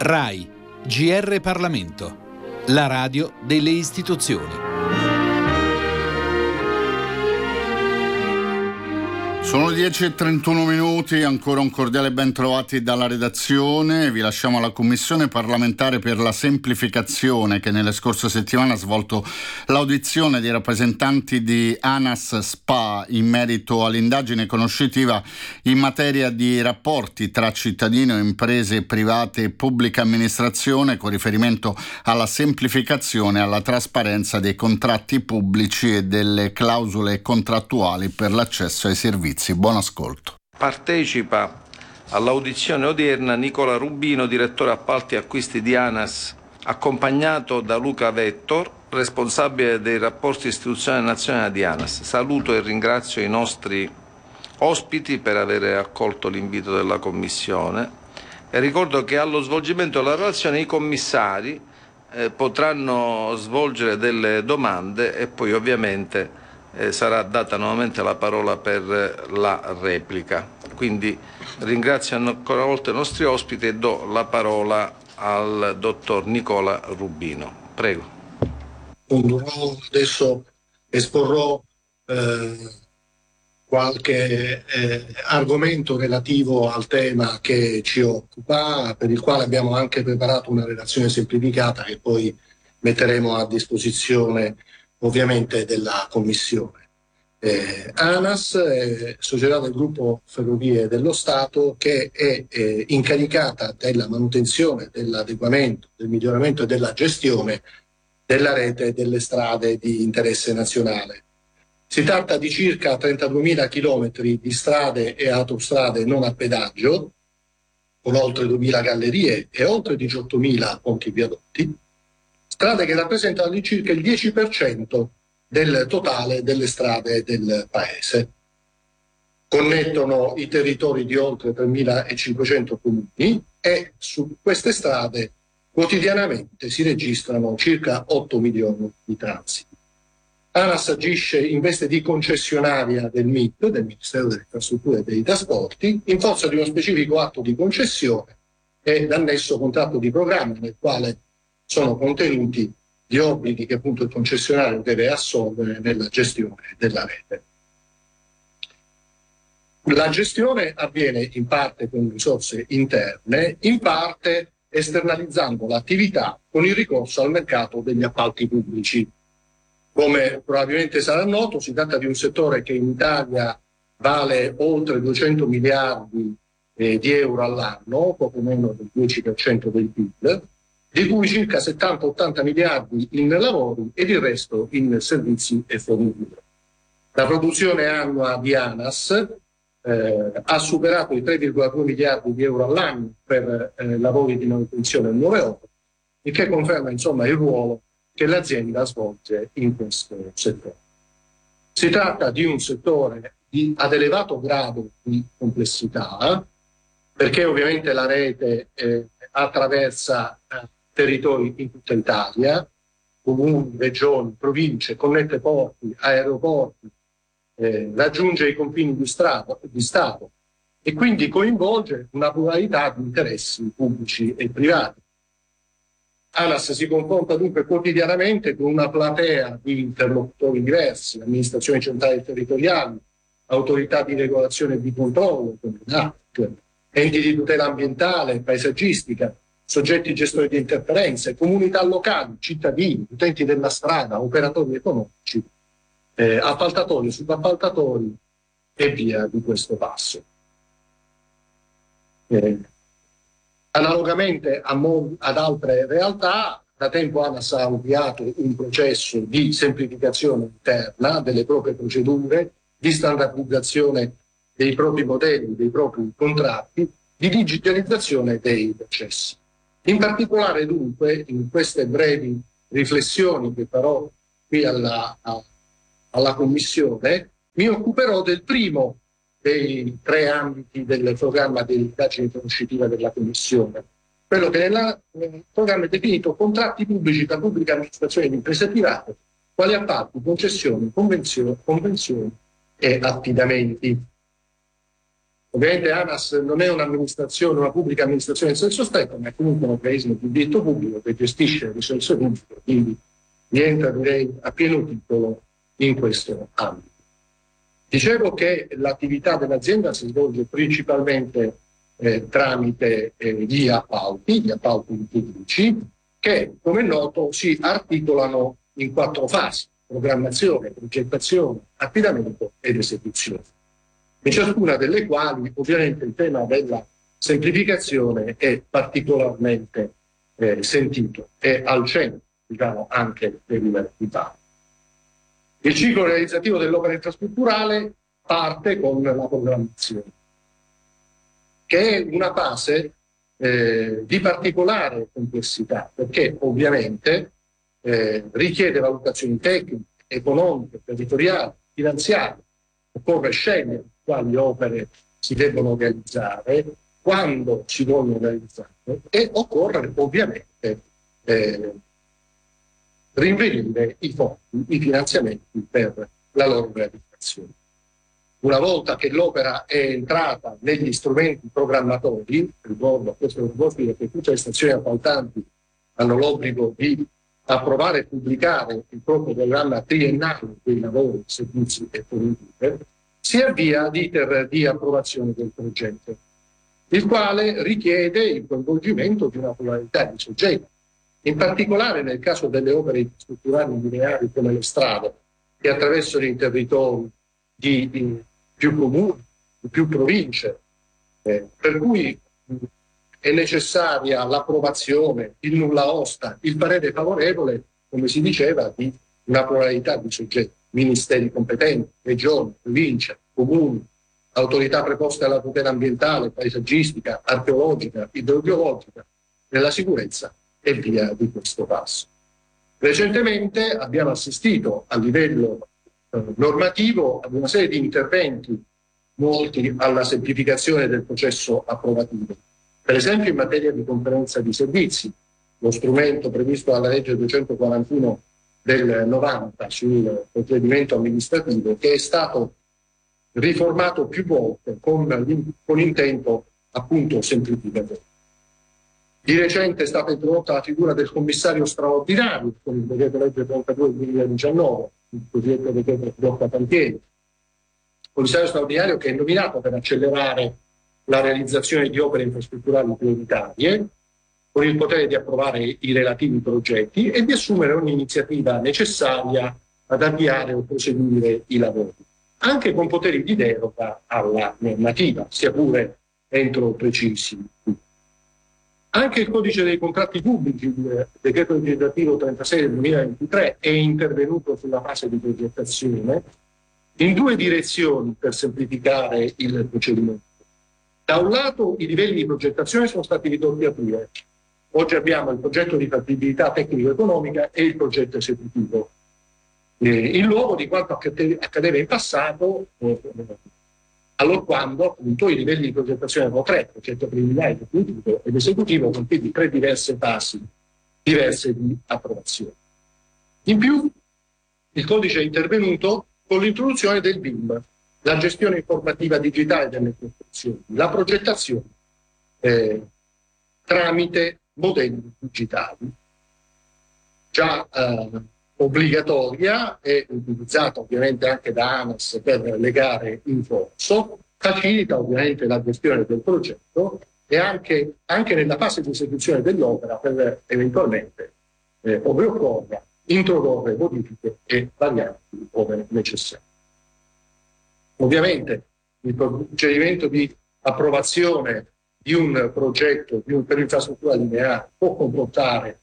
RAI, GR Parlamento, la radio delle istituzioni. Sono 10:31, ancora un cordiale ben trovati dalla redazione. Vi lasciamo alla Commissione parlamentare per la semplificazione che nelle scorse settimane ha svolto l'audizione dei rappresentanti di ANAS SpA in merito all'indagine conoscitiva in materia di rapporti tra cittadino, imprese private e pubblica amministrazione con riferimento alla semplificazione e alla trasparenza dei contratti pubblici e delle clausole contrattuali per l'accesso ai servizi. Buon ascolto. Partecipa all'audizione odierna Nicola Rubino, direttore appalti e acquisti di ANAS, accompagnato da Luca Vettor, responsabile dei rapporti istituzionali nazionali di ANAS. Saluto e ringrazio i nostri ospiti per aver accolto l'invito della Commissione e ricordo che allo svolgimento della relazione i commissari potranno svolgere delle domande e poi ovviamente sarà data nuovamente la parola per la replica. Quindi ringrazio ancora una volta i nostri ospiti e do la parola al dottor Nicola Rubino. Prego. Adesso esporrò qualche argomento relativo al tema che ci occupa, per il quale abbiamo anche preparato una relazione semplificata che poi metteremo a disposizione ovviamente della Commissione. ANAS è società del gruppo Ferrovie dello Stato che è incaricata della manutenzione, dell'adeguamento, del miglioramento e della gestione della rete delle strade di interesse nazionale. Si tratta di circa 32.000 chilometri di strade e autostrade non a pedaggio, con oltre 2.000 gallerie e oltre 18.000 ponti viadotti, strade che rappresentano all'incirca il 10% del totale delle strade del Paese. Connettono i territori di oltre 3.500 comuni e su queste strade quotidianamente si registrano circa 8 milioni di transiti. ANAS agisce in veste di concessionaria del MIT, del Ministero delle Infrastrutture e dei Trasporti, in forza di uno specifico atto di concessione e l'annesso contratto di programma nel quale sono contenuti gli obblighi che appunto il concessionario deve assolvere nella gestione della rete. La gestione avviene in parte con risorse interne, in parte esternalizzando l'attività con il ricorso al mercato degli appalti pubblici. Come probabilmente sarà noto, si tratta di un settore che in Italia vale oltre 200 miliardi di euro all'anno, poco meno del 10% del PIL, di cui circa 70-80 miliardi in lavori ed il resto in servizi e forniture. La produzione annua di ANAS ha superato i 3,2 miliardi di euro all'anno per lavori di manutenzione e nuove opere, il che conferma insomma il ruolo che l'azienda svolge in questo settore. Si tratta di un settore ad elevato grado di complessità, perché ovviamente la rete attraversa territori in tutta Italia, comuni, regioni, province, connette porti, aeroporti, raggiunge i confini di Stato e quindi coinvolge una pluralità di interessi pubblici e privati. ANAS si confronta dunque quotidianamente con una platea di interlocutori diversi, amministrazioni centrali e territoriali, autorità di regolazione e di controllo, come NAC, enti di tutela ambientale e paesaggistica, soggetti gestori di interferenze, comunità locali, cittadini, utenti della strada, operatori economici, appaltatori, subappaltatori e via di questo passo. Analogamente ad altre realtà, da tempo ANAS ha avviato un processo di semplificazione interna delle proprie procedure, di standardizzazione dei propri modelli, dei propri contratti, di digitalizzazione dei processi. In particolare dunque, in queste brevi riflessioni che farò qui alla Commissione, mi occuperò del primo dei 3 ambiti del programma di indagine conoscitiva della Commissione, quello che nel programma è definito contratti pubblici tra pubblica amministrazione ed imprese private, quali appalti, concessioni, convenzioni e affidamenti. Ovviamente ANAS non è un'amministrazione, una pubblica amministrazione in senso stretto, ma è comunque un organismo di diritto pubblico che gestisce le risorse pubbliche, quindi rientra, direi, a pieno titolo in questo ambito. Dicevo che l'attività dell'azienda si svolge principalmente tramite gli appalti pubblici, che, come è noto, si articolano in 4 fasi: programmazione, progettazione, affidamento ed esecuzione. In ciascuna delle quali, ovviamente, il tema della semplificazione è particolarmente sentito, è al centro, diciamo, anche del dibattito. Il ciclo realizzativo dell'opera infrastrutturale parte con la programmazione, che è una fase di particolare complessità, perché ovviamente richiede valutazioni tecniche, economiche, territoriali, finanziarie. Occorre scegliere quali opere si debbono realizzare, quando si vogliono realizzare, e occorre ovviamente rinvenire i fondi, i finanziamenti per la loro realizzazione. Una volta che l'opera è entrata negli strumenti programmatori, ricordo a questo proposito che tutte le stazioni appaltanti hanno l'obbligo di approvare e pubblicare il proprio programma triennale dei lavori, servizi e forniture, si avvia l'iter di approvazione del progetto, il quale richiede il coinvolgimento di una pluralità di soggetti. In particolare nel caso delle opere infrastrutturali lineari come le strade, che attraversano i territori di più comuni, di più province, per cui è necessaria l'approvazione, il nulla osta, il parere favorevole, come si diceva, di una pluralità di soggetti: ministeri competenti, regioni, province, comuni, autorità preposte alla tutela ambientale, paesaggistica, archeologica, idrogeologica, della sicurezza e via di questo passo. Recentemente abbiamo assistito a livello normativo ad una serie di interventi volti alla semplificazione del processo approvativo. Per esempio in materia di conferenza di servizi, lo strumento previsto dalla legge 241 del 90 sul procedimento amministrativo, che è stato riformato più volte con intento appunto semplificatore. Di recente è stata introdotta la figura del commissario straordinario con il decreto legge 32 del 2019, il cosiddetto decreto blocca cantieri. Commissario straordinario che è nominato per accelerare la realizzazione di opere infrastrutturali prioritarie, con il potere di approvare i relativi progetti e di assumere ogni iniziativa necessaria ad avviare o proseguire i lavori, anche con poteri di deroga alla normativa, sia pure entro precisi. Anche il codice dei contratti pubblici, il decreto legislativo 36 del 2023, è intervenuto sulla fase di progettazione in 2 direzioni per semplificare il procedimento. Da un lato i livelli di progettazione sono stati ridotti a 2. Oggi abbiamo il progetto di fattibilità tecnico-economica e il progetto esecutivo, in luogo di quanto accadeva in passato, allorquando appunto i livelli di progettazione erano 3: progetto preliminare, definitivo ed esecutivo, con quindi 3 diverse fasi diverse di approvazione. In più il codice è intervenuto con l'introduzione del BIM, la gestione informativa digitale delle costruzioni, la progettazione tramite modelli digitali, già obbligatoria e utilizzata ovviamente anche da ANAS per le gare in corso, facilita ovviamente la gestione del progetto e anche nella fase di esecuzione dell'opera per eventualmente, ove occorra, introdurre modifiche e varianti ove necessario. Ovviamente il procedimento di approvazione di un progetto per infrastruttura lineare può comportare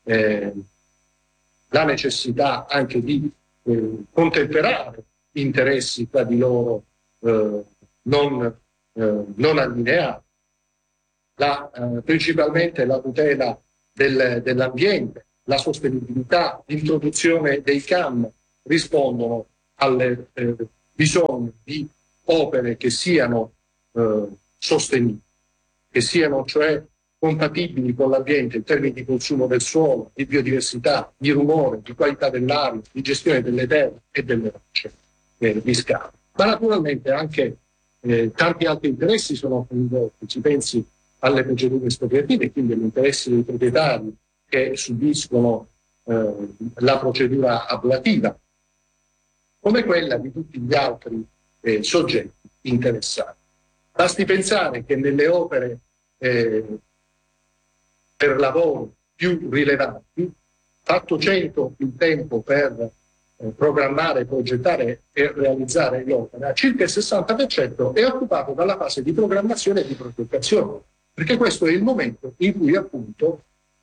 la necessità anche di contemperare interessi tra di loro non allineati, principalmente la tutela dell'ambiente, la sostenibilità, l'introduzione dei CAM rispondono alle bisogni di opere che siano sostenibili, che siano cioè compatibili con l'ambiente in termini di consumo del suolo, di biodiversità, di rumore, di qualità dell'aria, di gestione delle terre e delle rocce, di scavo, ma naturalmente anche tanti altri interessi sono coinvolti, si pensi alle procedure espropriative, quindi agli interessi dei proprietari che subiscono la procedura ablativa, come quella di tutti gli altri soggetti interessati. Basti pensare che nelle opere per lavoro più rilevanti, fatto 100 il tempo per programmare, progettare e realizzare l'opera, circa il 60% è occupato dalla fase di programmazione e di progettazione, perché questo è il momento in cui appunto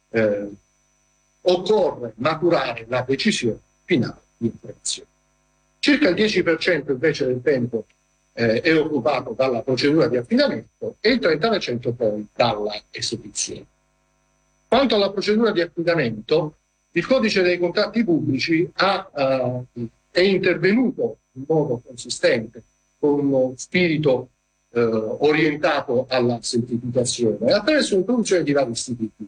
occorre maturare la decisione finale di operazione. Circa il 10% invece del tempo è occupato dalla procedura di affidamento e il 30% poi dalla esecuzione. Quanto alla procedura di affidamento, il codice dei contratti pubblici è intervenuto in modo consistente, con uno spirito orientato alla semplificazione, attraverso l'introduzione di vari istituti.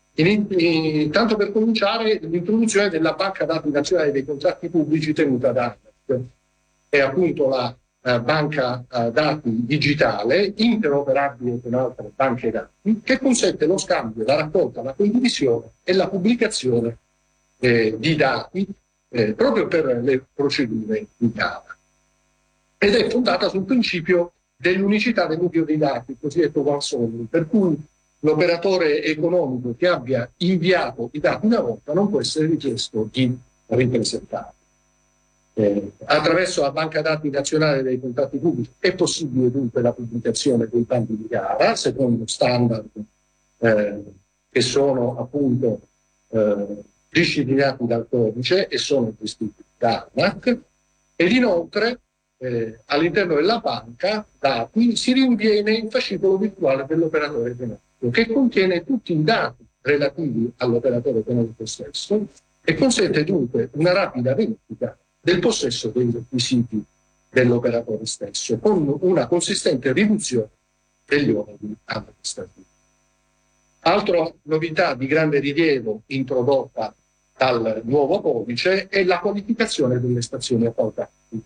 Tanto per cominciare, l'introduzione della banca dati nazionale dei contratti pubblici tenuta da ANAC, è appunto la banca dati digitale interoperabile con altre banche dati, che consente lo scambio, la raccolta, la condivisione e la pubblicazione di dati proprio per le procedure di gara, ed è fondata sul principio dell'unicità del nucleo dei dati, il cosiddetto one source, per cui l'operatore economico che abbia inviato i dati una volta non può essere richiesto di ripresentarli. Attraverso la banca dati nazionale dei contratti pubblici è possibile dunque la pubblicazione dei bandi di gara secondo standard che sono appunto disciplinati dal codice e sono gestiti da ANAC, ed inoltre all'interno della banca dati si rinviene il fascicolo virtuale dell'operatore economico, che contiene tutti i dati relativi all'operatore economico stesso e consente dunque una rapida verifica del possesso dei requisiti dell'operatore stesso, con una consistente riduzione degli oneri amministrativi. Altra novità di grande rilievo introdotta dal nuovo codice è la qualificazione delle stazioni appaltanti.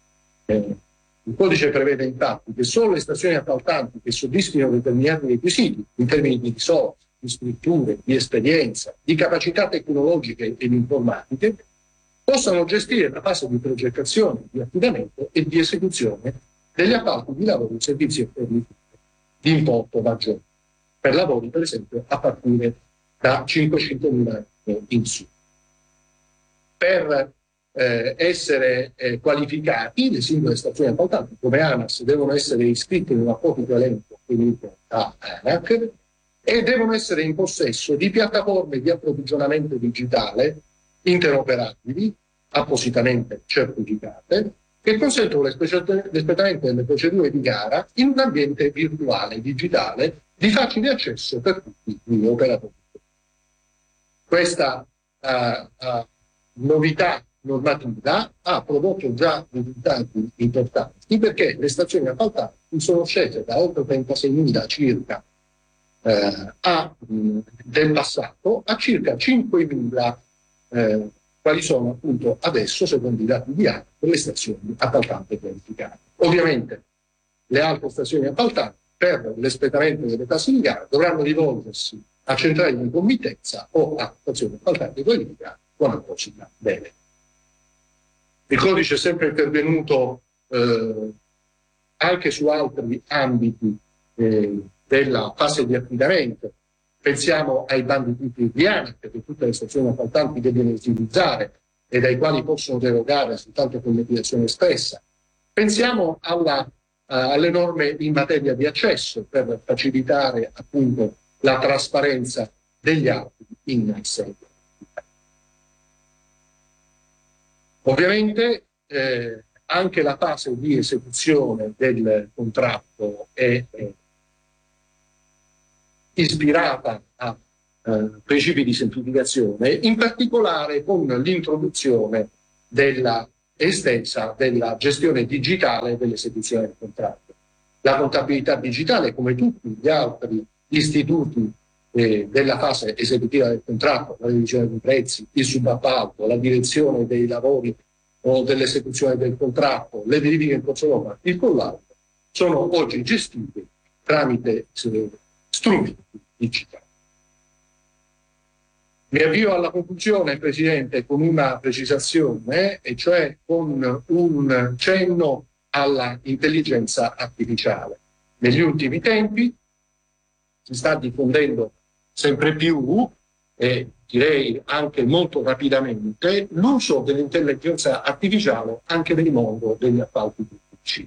Il codice prevede infatti che solo le stazioni appaltanti che soddisfino determinati requisiti in termini di risorse, di strutture, di esperienza, di capacità tecnologiche ed informatiche possano gestire la fase di progettazione, di affidamento e di esecuzione degli appalti di lavori, servizi e forniture di importo maggiore, per lavori per esempio a partire da 500.000 euro in su. Per essere qualificati, le singole stazioni appaltanti come ANAS devono essere iscritte in un apposito elenco finito da ANAC e devono essere in possesso di piattaforme di approvvigionamento digitale interoperabili, appositamente certificate, che consentono l'espletamento delle procedure di gara in un ambiente virtuale, digitale, di facile accesso per tutti gli operatori. Questa novità normativa ha prodotto già risultati importanti, perché le stazioni appaltanti sono scese da oltre 36.000 circa del passato a circa 5.000 quali sono appunto adesso, secondo i dati di ANAC, le stazioni appaltanti qualificate. Ovviamente le altre stazioni appaltanti per l'espletamento delle tasse di gara dovranno rivolgersi a centrali di committenza o a stazioni appaltanti qualificate con apposita delega. Il codice è sempre intervenuto anche su altri ambiti della fase di affidamento. Pensiamo ai bandi tipi di ANAC che tutte le stazioni appaltanti devono utilizzare e dai quali possono derogare soltanto con mediazione espressa. Pensiamo alle norme in materia di accesso per facilitare appunto la trasparenza degli atti in seguito. Ovviamente anche la fase di esecuzione del contratto è ispirata a principi di semplificazione, in particolare con l'introduzione della estensa della gestione digitale dell'esecuzione del contratto. La contabilità digitale, come tutti gli altri istituti della fase esecutiva del contratto, la revisione dei prezzi, il subappalto, la direzione dei lavori o dell'esecuzione del contratto, le verifiche in corso d'opera, il collaudo, sono oggi gestiti tramite strumenti digitali. Mi avvio alla conclusione, Presidente, con una precisazione, e cioè con un cenno alla intelligenza artificiale. Negli ultimi tempi si sta diffondendo sempre più, e direi anche molto rapidamente, l'uso dell'intelligenza artificiale anche nel mondo degli appalti pubblici.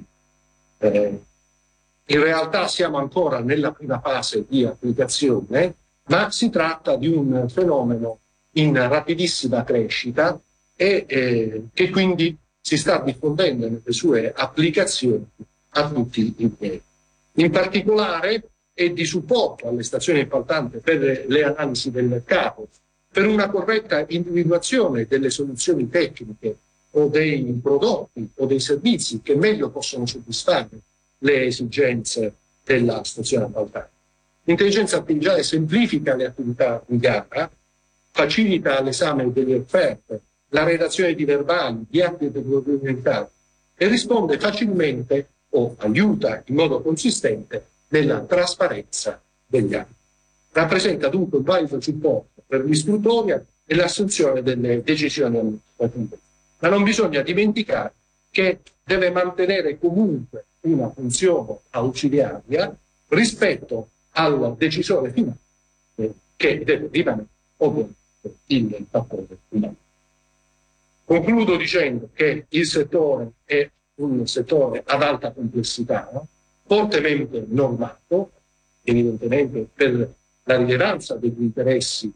In realtà siamo ancora nella prima fase di applicazione, ma si tratta di un fenomeno in rapidissima crescita e che quindi si sta diffondendo nelle sue applicazioni a tutti i livelli. In particolare è di supporto alle stazioni appaltanti per le analisi del mercato, per una corretta individuazione delle soluzioni tecniche o dei prodotti o dei servizi che meglio possono soddisfare le esigenze della stazione appaltante. L'intelligenza artificiale semplifica le attività di gara, facilita l'esame delle offerte, la redazione di verbali, di atti documentali e risponde facilmente o aiuta in modo consistente nella trasparenza degli atti. Rappresenta dunque un valido supporto per l'istruttoria e l'assunzione delle decisioni amministrative. Ma non bisogna dimenticare che deve mantenere comunque una funzione ausiliaria rispetto al decisore finale, che deve rimanere ovviamente il fattore finale. Concludo dicendo che il settore è un settore ad alta complessità, fortemente normato, evidentemente per la rilevanza degli interessi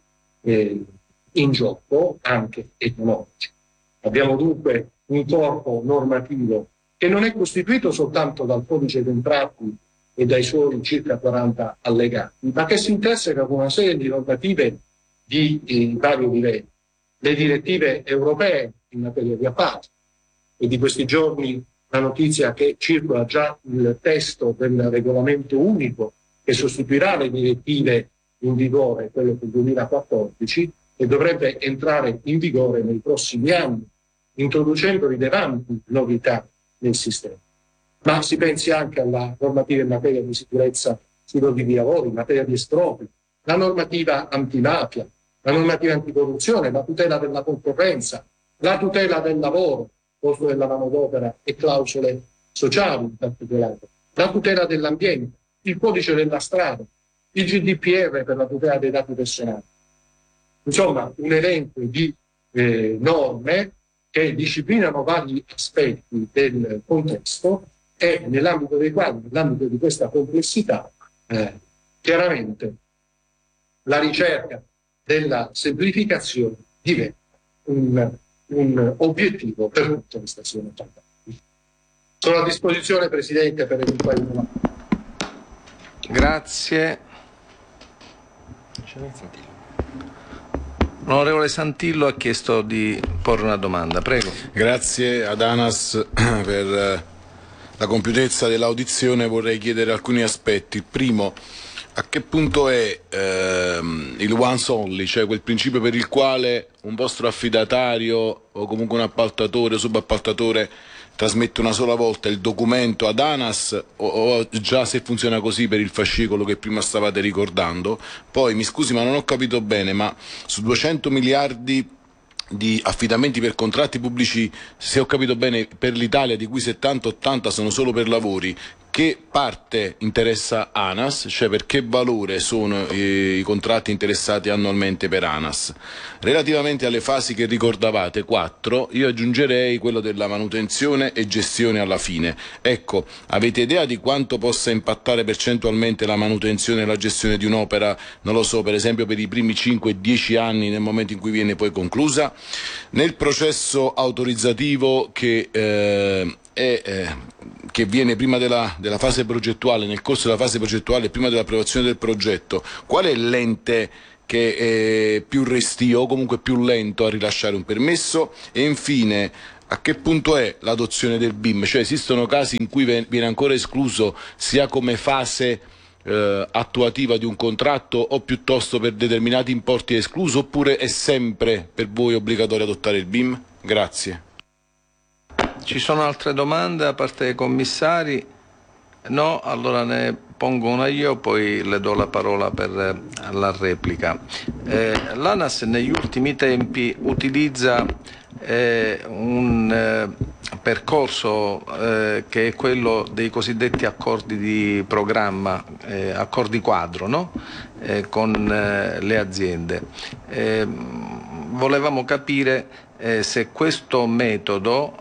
in gioco, anche economici. Abbiamo dunque un corpo normativo che non è costituito soltanto dal codice dei contratti e dai suoi circa 40 allegati, ma che si interseca con una serie di normative di vario livello. Le direttive europee in materia di appalti, e di questi giorni la notizia che circola già il testo del regolamento unico che sostituirà le direttive in vigore, quello del 2014, e dovrebbe entrare in vigore nei prossimi anni, introducendo rilevanti novità nel sistema. Ma si pensi anche alla normativa in materia di sicurezza sui luoghi di lavoro, in materia di espropri, la normativa antimafia, la normativa anticorruzione, la tutela della concorrenza, la tutela del lavoro, costo della manodopera e clausole sociali in particolare, la tutela dell'ambiente, il codice della strada, il GDPR per la tutela dei dati personali. Insomma, un elenco di norme che disciplinano vari aspetti del contesto e nell'ambito dei quali, nell'ambito di questa complessità, chiaramente la ricerca della semplificazione diventa un obiettivo per tutte le stazioni appaltanti. Sono a disposizione, Presidente, per eventuali domande. Grazie. L'onorevole Santillo ha chiesto di porre una domanda. Prego. Grazie ad ANAS per la compiutezza dell'audizione. Vorrei chiedere alcuni aspetti. Il primo, a che punto è il once only, cioè quel principio per il quale un vostro affidatario o comunque un appaltatore o subappaltatore trasmette una sola volta il documento ad ANAS o già se funziona così per il fascicolo che prima stavate ricordando? Poi mi scusi ma non ho capito bene, ma su 200 miliardi di affidamenti per contratti pubblici, se ho capito bene, per l'Italia, di cui 70-80 sono solo per lavori, che parte interessa ANAS, cioè per che valore sono i contratti interessati annualmente per ANAS? Relativamente alle fasi che ricordavate, 4, io aggiungerei quello della manutenzione e gestione alla fine. Ecco, avete idea di quanto possa impattare percentualmente la manutenzione e la gestione di un'opera, non lo so, per esempio per i primi 5-10 anni nel momento in cui viene poi conclusa? Nel processo autorizzativo che viene prima della fase progettuale, nel corso della fase progettuale, prima dell'approvazione del progetto, qual è l'ente che è più restio o comunque più lento a rilasciare un permesso? E infine, a che punto è l'adozione del BIM? Cioè esistono casi in cui viene ancora escluso sia come fase attuativa di un contratto o piuttosto per determinati importi è escluso, oppure è sempre per voi obbligatorio adottare il BIM? Grazie. Ci sono altre domande da parte dei commissari? No, allora ne pongo una io, poi le do la parola per la replica. L'ANAS negli ultimi tempi utilizza un percorso che è quello dei cosiddetti accordi di programma, accordi quadro, no? Con le aziende. Volevamo capire se questo metodo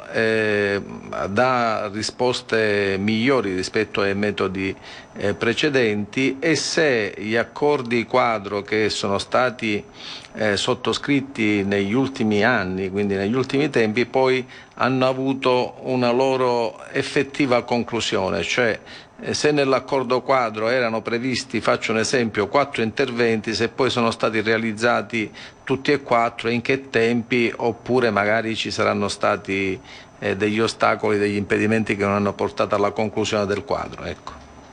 dà risposte migliori rispetto ai metodi precedenti e se gli accordi quadro che sono stati sottoscritti negli ultimi anni, quindi negli ultimi tempi, poi hanno avuto una loro effettiva conclusione, cioè se nell'accordo quadro erano previsti, faccio un esempio, 4 interventi, se poi sono stati realizzati tutti e 4, in che tempi, oppure magari ci saranno stati degli ostacoli, degli impedimenti che non hanno portato alla conclusione del quadro. Ecco.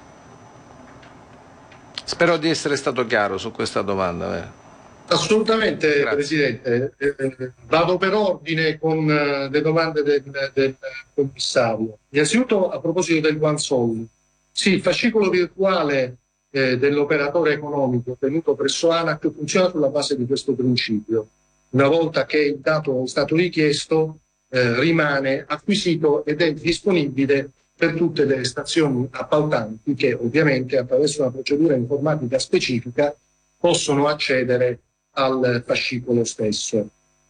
Spero di essere stato chiaro su questa domanda. Assolutamente. Grazie. Presidente. Vado per ordine con le domande del commissario. Innanzitutto a proposito del OneSoul. Sì, il fascicolo virtuale dell'operatore economico tenuto presso ANAC funziona sulla base di questo principio. Una volta che il dato è stato richiesto, rimane acquisito ed è disponibile per tutte le stazioni appaltanti che ovviamente attraverso una procedura informatica specifica possono accedere al fascicolo stesso.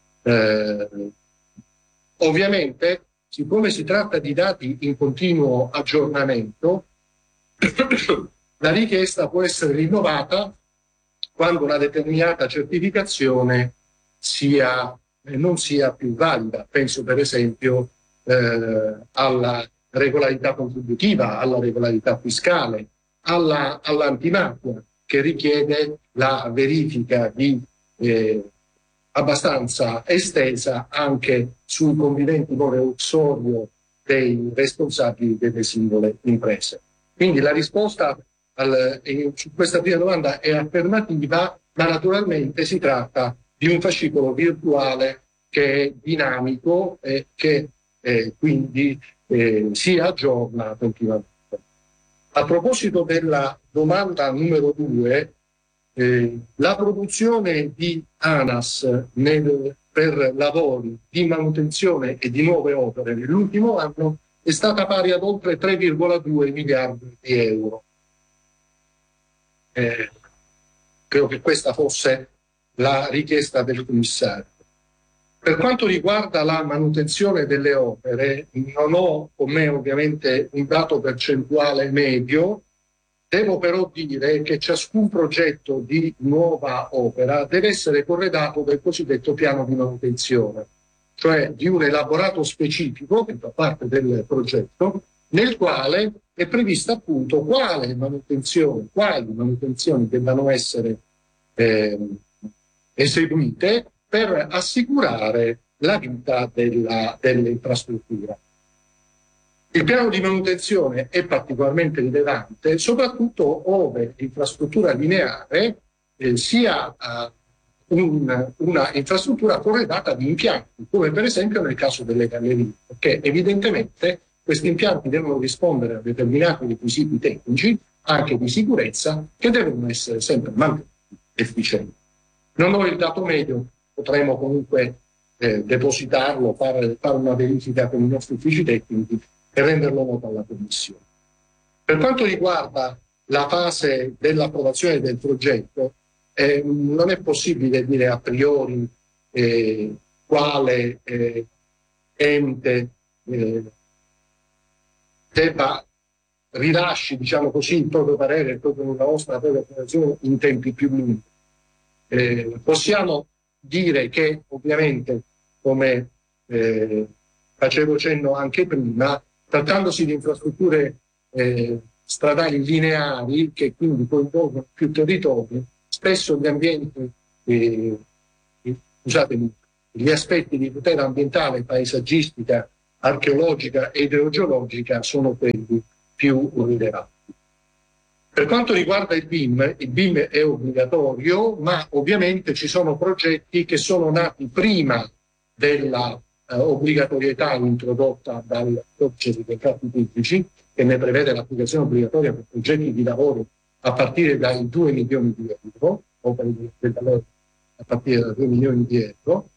Ovviamente, siccome si tratta di dati in continuo aggiornamento, la richiesta può essere rinnovata quando una determinata certificazione non sia più valida. Penso per esempio alla regolarità contributiva, alla regolarità fiscale, all'antimafia, che richiede la verifica di abbastanza estesa anche sui conviventi more uxorio dei responsabili delle singole imprese. Quindi la risposta su questa prima domanda è affermativa, ma naturalmente si tratta di un fascicolo virtuale che è dinamico e che quindi si aggiorna continuamente. A proposito della domanda numero 2, la produzione di ANAS per lavori di manutenzione e di nuove opere nell'ultimo anno è stata pari ad oltre 3,2 miliardi di euro. Credo che questa fosse la richiesta del commissario. Per quanto riguarda la manutenzione delle opere, non ho con me ovviamente un dato percentuale medio, devo però dire che ciascun progetto di nuova opera deve essere corredato del cosiddetto piano di manutenzione, cioè di un elaborato specifico che fa parte del progetto, nel quale è prevista appunto quali manutenzioni debbano essere eseguite per assicurare la vita dell'infrastruttura. Il piano di manutenzione è particolarmente rilevante, soprattutto ove l'infrastruttura lineare sia una infrastruttura corredata di impianti, come per esempio nel caso delle gallerie, perché evidentemente questi impianti devono rispondere a determinati requisiti tecnici, anche di sicurezza, che devono essere sempre mantenuti efficienti. Non ho il dato medio, potremo comunque depositarlo, fare una verifica con i nostri uffici tecnici e renderlo noto alla Commissione. Per quanto riguarda la fase dell'approvazione del progetto, non è possibile dire a priori quale ente rilasci, diciamo così, il proprio parere, il proprio la nostra approvazione in tempi più lunghi. Possiamo dire che ovviamente, come facevo cenno anche prima, trattandosi di infrastrutture stradali lineari che quindi coinvolgono più territori, spesso gli ambienti, gli aspetti di tutela ambientale, paesaggistica, archeologica e idrogeologica sono quelli più rilevanti. Per quanto riguarda il BIM è obbligatorio, ma ovviamente ci sono progetti che sono nati prima della obbligatorietà introdotta dal codice dei contratti pubblici che ne prevede l'applicazione obbligatoria per progetti di lavoro a partire dai 2 milioni di euro, o per il lavoro a partire da 2 milioni di euro,